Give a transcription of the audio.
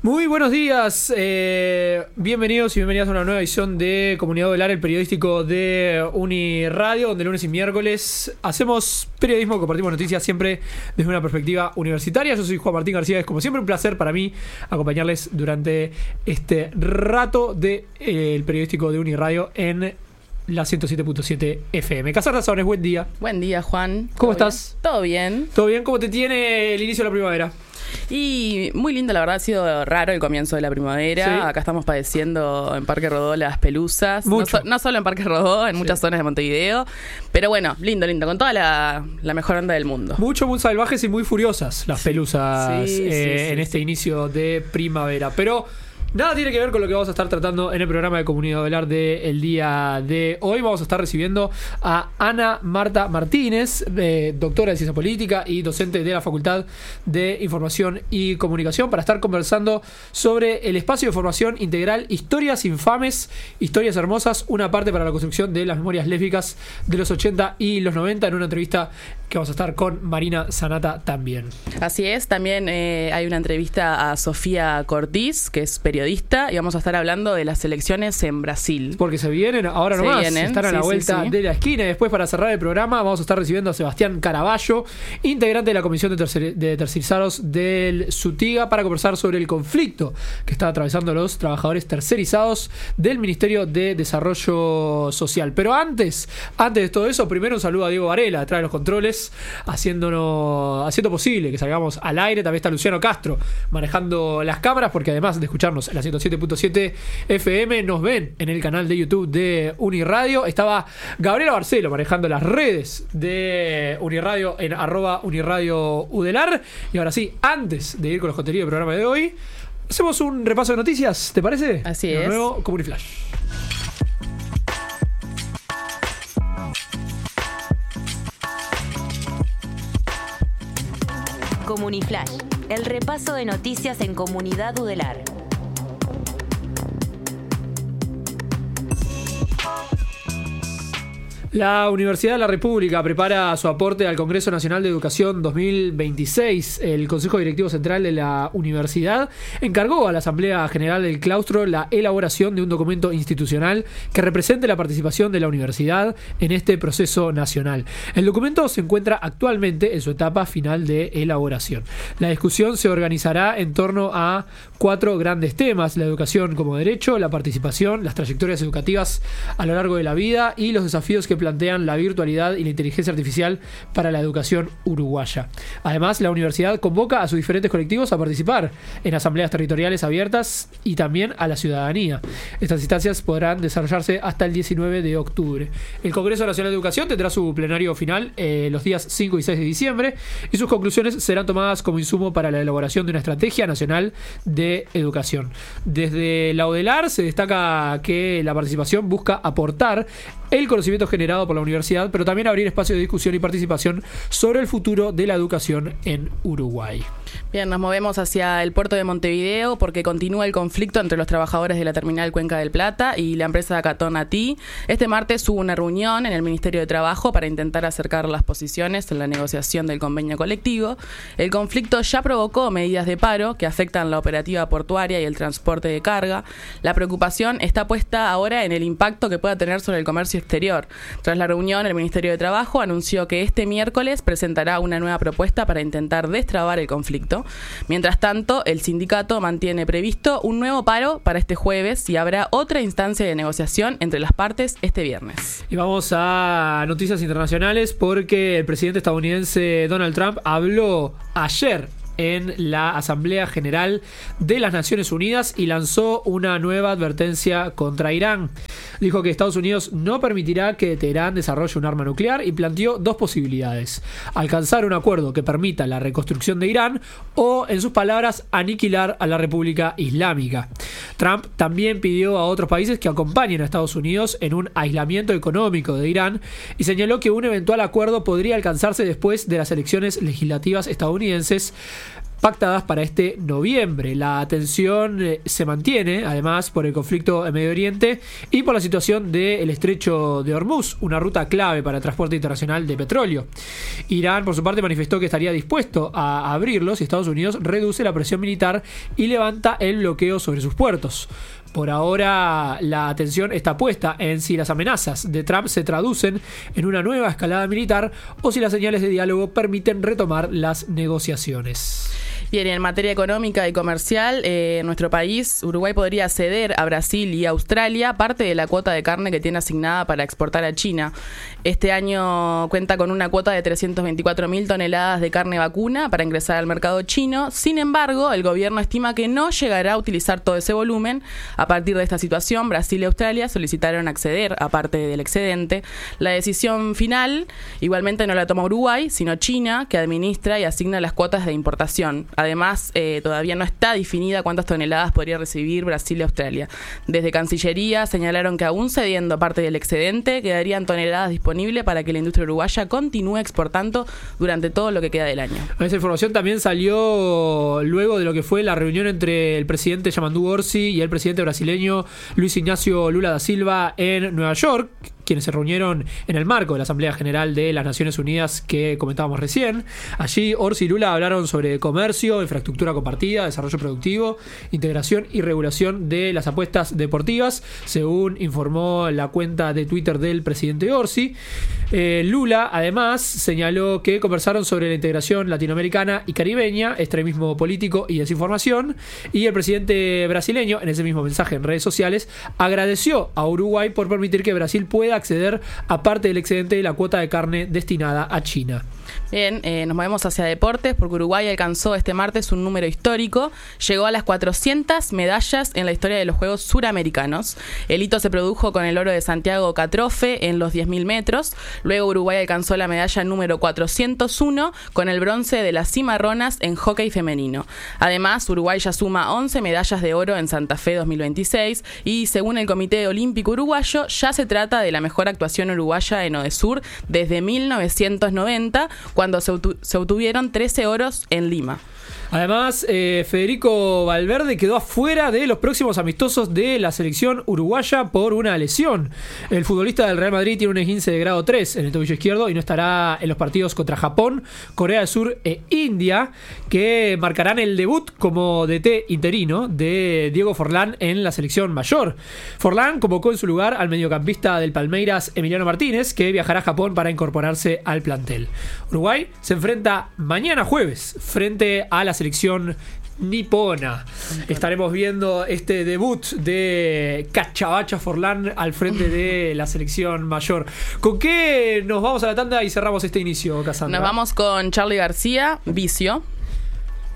Muy buenos días, bienvenidos y bienvenidas a una nueva edición de Comunidad Udelar, el periodístico de Uniradio, donde lunes y miércoles hacemos periodismo, compartimos noticias siempre desde una perspectiva universitaria. Yo soy Juan Martín García, es como siempre un placer para mí acompañarles durante este rato del periodístico de Uniradio en la 107.7 FM. Casar Sazones, buen día. Buen día, Juan. ¿Cómo estás? Todo bien. ¿Todo bien? ¿Cómo te tiene el inicio de la primavera? Y muy lindo, la verdad, ha sido raro el comienzo de la primavera. Sí. Acá estamos padeciendo en Parque Rodó las pelusas. No solo en Parque Rodó, en muchas zonas de Montevideo. Pero bueno, lindo, con toda la mejor onda del mundo. Muy salvajes y muy furiosas las pelusas Sí. en este inicio de primavera. Pero nada tiene que ver con lo que vamos a estar tratando en el programa de Comunidad Udelar del día de hoy. Vamos a estar recibiendo a Ana Marta Martínez, doctora de Ciencia Política y docente de la Facultad de Información y Comunicación, para estar conversando sobre el espacio de formación integral Historias Infames, Historias Hermosas, una parte para la construcción de las memorias lésbicas de los 80 y los 90, en una entrevista que vamos a estar con Marina Zanata también. Así es, también hay una entrevista a Sofía Cortiz, que es periodista, y vamos a estar hablando de las elecciones en Brasil. Porque se vienen ahora nomás, están a la vuelta de la esquina. Y después, para cerrar el programa, vamos a estar recibiendo a Sebastián Caraballo, integrante de la Comisión de Tercerizados del SUTIGA, para conversar sobre el conflicto que están atravesando los trabajadores tercerizados del Ministerio de Desarrollo Social. Pero antes de todo eso, primero un saludo a Diego Varela, detrás de los controles, haciendo posible que salgamos al aire. También está Luciano Castro manejando las cámaras, porque además de escucharnos en la 107.7 FM, nos ven en el canal de YouTube de Uniradio. Estaba Gabriela Barcelo manejando las redes de Uniradio en @UniradioUdelar. Y ahora sí, antes de ir con los contenidos del programa de hoy, hacemos un repaso de noticias, ¿te parece? Así es. De nuevo Comuniflash. Comuniflash, el repaso de noticias en Comunidad Udelar. La Universidad de la República prepara su aporte al Congreso Nacional de Educación 2026. El Consejo Directivo Central de la Universidad encargó a la Asamblea General del Claustro la elaboración de un documento institucional que represente la participación de la universidad en este proceso nacional. El documento se encuentra actualmente en su etapa final de elaboración. La discusión se organizará en torno a 4 grandes temas: la educación como derecho, la participación, las trayectorias educativas a lo largo de la vida y los desafíos que plantean la virtualidad y la inteligencia artificial para la educación uruguaya. Además, la universidad convoca a sus diferentes colectivos a participar en asambleas territoriales abiertas y también a la ciudadanía. Estas instancias podrán desarrollarse hasta el 19 de octubre. El Congreso Nacional de Educación tendrá su plenario final los días 5 y 6 de diciembre, y sus conclusiones serán tomadas como insumo para la elaboración de una estrategia nacional de educación. Desde la Udelar se destaca que la participación busca aportar el conocimiento generado por la universidad, pero también abrir espacios de discusión y participación sobre el futuro de la educación en Uruguay. Bien, nos movemos hacia el puerto de Montevideo porque continúa el conflicto entre los trabajadores de la terminal Cuenca del Plata y la empresa Catonati. Este martes hubo una reunión en el Ministerio de Trabajo para intentar acercar las posiciones en la negociación del convenio colectivo. El conflicto ya provocó medidas de paro que afectan la operativa portuaria y el transporte de carga. La preocupación está puesta ahora en el impacto que pueda tener sobre el comercio exterior. Tras la reunión, el Ministerio de Trabajo anunció que este miércoles presentará una nueva propuesta para intentar destrabar el conflicto. Mientras tanto, el sindicato mantiene previsto un nuevo paro para este jueves y habrá otra instancia de negociación entre las partes este viernes. Y vamos a noticias internacionales porque el presidente estadounidense Donald Trump habló ayer en la Asamblea General de las Naciones Unidas y lanzó una nueva advertencia contra Irán. Dijo que Estados Unidos no permitirá que Teherán desarrolle un arma nuclear y planteó 2 posibilidades: alcanzar un acuerdo que permita la reconstrucción de Irán o, en sus palabras, aniquilar a la República Islámica. Trump también pidió a otros países que acompañen a Estados Unidos en un aislamiento económico de Irán y señaló que un eventual acuerdo podría alcanzarse después de las elecciones legislativas estadounidenses, pactadas para este noviembre. La tensión se mantiene, además, por el conflicto en Medio Oriente y por la situación del estrecho de Hormuz, una ruta clave para el transporte internacional de petróleo. Irán, por su parte, manifestó que estaría dispuesto a abrirlo si Estados Unidos reduce la presión militar y levanta el bloqueo sobre sus puertos. Por ahora, la atención está puesta en si las amenazas de Trump se traducen en una nueva escalada militar o si las señales de diálogo permiten retomar las negociaciones. Bien, en materia económica y comercial, nuestro país, Uruguay, podría ceder a Brasil y Australia parte de la cuota de carne que tiene asignada para exportar a China. Este año cuenta con una cuota de 324.000 toneladas de carne vacuna para ingresar al mercado chino. Sin embargo, el gobierno estima que no llegará a utilizar todo ese volumen. A partir de esta situación, Brasil y Australia solicitaron acceder a parte del excedente. La decisión final igualmente no la toma Uruguay, sino China, que administra y asigna las cuotas de importación. Además, todavía no está definida cuántas toneladas podría recibir Brasil y Australia. Desde Cancillería señalaron que aún cediendo parte del excedente, quedarían toneladas disponibles para que la industria uruguaya continúe exportando durante todo lo que queda del año. Esa información también salió luego de lo que fue la reunión entre el presidente Yamandu Orsi y el presidente brasileño Luis Ignacio Lula da Silva en Nueva York, quienes se reunieron en el marco de la Asamblea General de las Naciones Unidas que comentábamos recién. Allí Orsi y Lula hablaron sobre comercio, infraestructura compartida, desarrollo productivo, integración y regulación de las apuestas deportivas, según informó la cuenta de Twitter del presidente Orsi. Lula además señaló que conversaron sobre la integración latinoamericana y caribeña, extremismo político y desinformación, y el presidente brasileño, en ese mismo mensaje en redes sociales, agradeció a Uruguay por permitir que Brasil pueda acceder a parte del excedente de la cuota de carne destinada a China. Bien, nos movemos hacia deportes porque Uruguay alcanzó este martes un número histórico. Llegó a las 400 medallas en la historia de los Juegos Suramericanos. El hito se produjo con el oro de Santiago Catrofe en los 10.000 metros. Luego Uruguay alcanzó la medalla número 401 con el bronce de las cimarronas en hockey femenino. Además, Uruguay ya suma 11 medallas de oro en Santa Fe 2026 y según el Comité Olímpico Uruguayo ya se trata de la mejor actuación uruguaya en Odesur desde 1990, cuando se obtuvieron 13 oros en Lima. Además, Federico Valverde quedó afuera de los próximos amistosos de la selección uruguaya por una lesión. El futbolista del Real Madrid tiene un esguince de grado 3 en el tobillo izquierdo y no estará en los partidos contra Japón, Corea del Sur e India, que marcarán el debut como DT interino de Diego Forlán en la selección mayor. Forlán convocó en su lugar al mediocampista del Palmeiras, Emiliano Martínez, que viajará a Japón para incorporarse al plantel. Uruguay se enfrenta mañana jueves frente a la selección nipona. Estaremos viendo este debut de Cachabacha Forlán al frente de la selección mayor. ¿Con qué nos vamos a la tanda y cerramos este inicio, Cassandra? Nos vamos con Charly García, Vicio.